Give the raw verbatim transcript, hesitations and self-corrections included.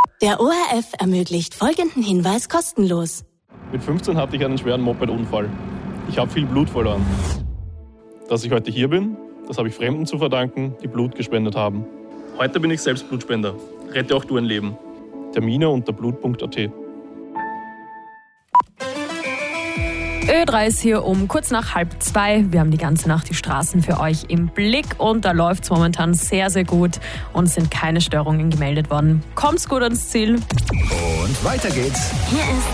Der O R F ermöglicht folgenden Hinweis kostenlos. Mit fünfzehn hatte ich einen schweren Moped-Unfall. Ich habe viel Blut verloren. Dass ich heute hier bin, das habe ich Fremden zu verdanken, die Blut gespendet haben. Heute bin ich selbst Blutspender. Rette auch du ein Leben. Termine unter blut punkt a t. Ö drei ist hier um kurz nach halb zwei. Wir haben die ganze Nacht die Straßen für euch im Blick und da läuft es momentan sehr, sehr gut und es sind keine Störungen gemeldet worden. Kommt's gut ans Ziel. Und weiter geht's. Hier ist